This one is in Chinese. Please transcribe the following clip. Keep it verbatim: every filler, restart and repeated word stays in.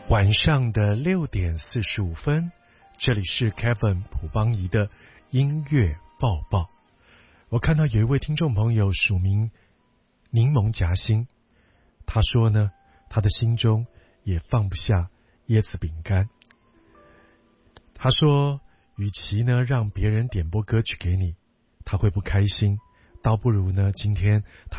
晚上的六点四十五分，这里是 Kevin 朴邦仪的音乐报报。我看到有一位听众朋友署名柠檬夹心，他说呢，他的心中也放不下椰子饼干。他说，与其呢让别人点播歌曲给你，他会不开心，倒不如呢今天他